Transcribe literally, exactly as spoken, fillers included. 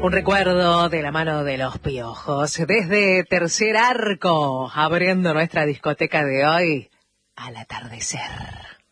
Un recuerdo de la mano de Los Piojos. Desde Tercer Arco, abriendo nuestra discoteca de hoy, Al Atardecer.